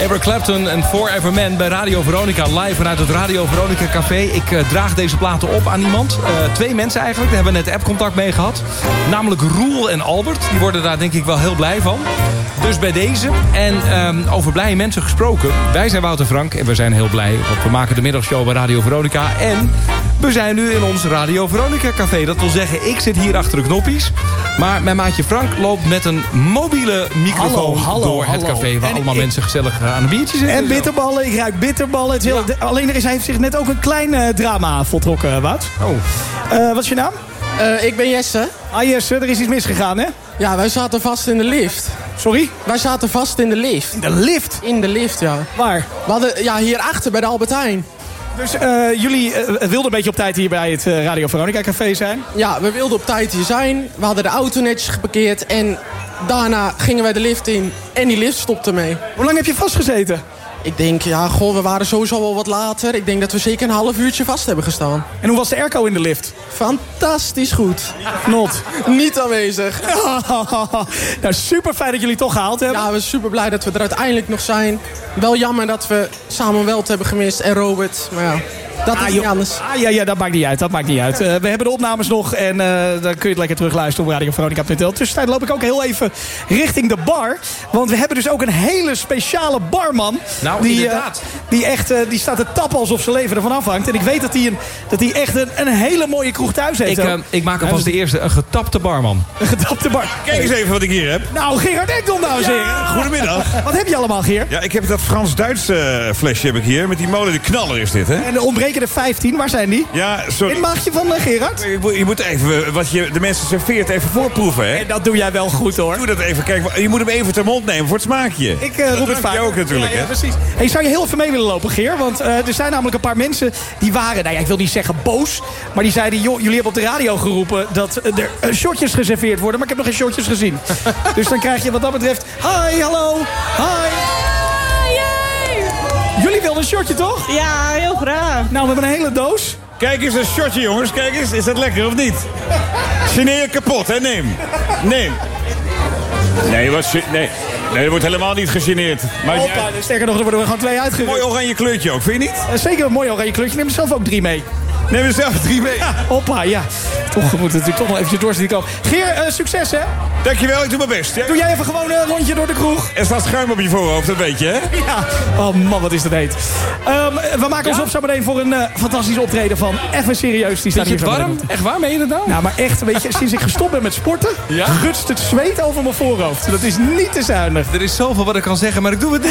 Eric Clapton en Forever Man bij Radio Veronica. Live vanuit het Radio Veronica Café. Ik draag deze platen op aan iemand. 2 mensen eigenlijk. Daar hebben we net appcontact mee gehad. Namelijk Roel en Albert. Die worden daar denk ik wel heel blij van. Dus bij deze. En over blije mensen gesproken. Wij zijn Wouter Frank en we zijn heel blij. Want we maken de middagshow bij Radio Veronica. En we zijn nu in ons Radio Veronica Café. Dat wil zeggen, ik zit hier achter de knoppies. Maar mijn maatje Frank loopt met een mobiele microfoon door het café. Waar allemaal mensen gezellig aan een biertje zitten. En bitterballen, ik ruik bitterballen. Het is heel, alleen er heeft zich net ook een klein drama voltrokken, Wout. Wat is je naam? Ik ben Jesse. Ah Jesse, er is iets misgegaan, hè? Ja, wij zaten vast in de lift. Sorry? Wij zaten vast in de lift. In de lift? In de lift, ja. Waar? We hadden, hierachter bij de Albert Heijn. Dus jullie wilden een beetje op tijd hier bij het Radio Veronica Café zijn? Ja, we wilden op tijd hier zijn. We hadden de auto netjes geparkeerd. En daarna gingen wij de lift in. En die lift stopte mee. Hoe lang heb je vastgezeten? Ik denk, we waren sowieso wel wat later. Ik denk dat we zeker een half uurtje vast hebben gestaan. En hoe was de airco in de lift? Fantastisch goed. Not. Niet aanwezig. Nou, super fijn dat jullie het toch gehaald hebben. Ja, we zijn super blij dat we er uiteindelijk nog zijn. Wel jammer dat we Samuel Welt hebben gemist en Robert. Maar ja, dat is niet anders. Ja, dat maakt niet uit. We hebben de opnames nog en dan kun je het lekker terugluisteren op radioveronica.nl. Tussentijd loop ik ook heel even richting de bar. Want we hebben dus ook een hele speciale barman. Nou, inderdaad. Die staat te tappen alsof zijn leven ervan afhangt. En ik weet dat hij echt een hele mooie kroeg thuis heeft. Ik maak alvast de eerste, een getapte barman. Een getapte bar. Kijk eens even wat ik hier heb. Nou, Gerard Ekdom, dames en heren. Goedemiddag. Wat heb je allemaal, Geer? Ja, ik heb dat Frans-Duits flesje heb ik hier. Met die molen, de knaller is dit, hè? En de ontbrekende 15, waar zijn die? Ja, sorry. In het maagje van Gerard? Je moet even wat je de mensen serveert even voorproeven, hè? En dat doe jij wel goed, hoor. Doe dat even. Kijk, je moet hem even ter mond nemen voor het smaakje. Ik roep het vaak. Je ook natuurlijk, ja, hè? Precies. Hey, zou je heel even mee willen lopen, Geer? Want er zijn namelijk een paar mensen die waren, ik wil niet zeggen boos, maar die zeiden, joh, jullie hebben op de radio geroepen dat er shotjes geserveerd worden, maar ik heb nog geen shotjes gezien. Dus dan krijg je wat dat betreft, hi, hallo, hi. Jullie wilden een shotje, toch? Ja, heel graag. Nou, we hebben een hele doos. Kijk eens, een shotje, jongens. Kijk eens, is dat lekker of niet? Geneer je kapot, hè? Neem. Nee, dat wordt helemaal niet gegeneerd. Maar Hoppa, sterker nog, er worden er gewoon 2 uitgerukt. mooi oranje kleurtje ook, vind je niet? Zeker een mooi oranje kleurtje. Neem er zelf ook 3 mee. Neem er zelf 3 mee. Ja, hoppa, ja. Toch, we moeten natuurlijk toch nog eventjes doorzitten komen. Geer, succes, hè? Dankjewel, ik doe mijn best. Ja? Doe jij even gewoon een rondje door de kroeg? Er staat schuim op je voorhoofd, dat weet je, hè? Ja. Oh man, wat is dat heet. We maken ons op zo meteen voor een fantastisch optreden van Even Serieus. Die staat Vind je hier het zo warm? meteen. Echt waar, meen je dat nou? Nou, maar echt, weet je, sinds ik gestopt ben met sporten, gutst het zweet over mijn voorhoofd. Dat is niet te zuinig. Er is zoveel wat ik kan zeggen, maar ik doe het niet.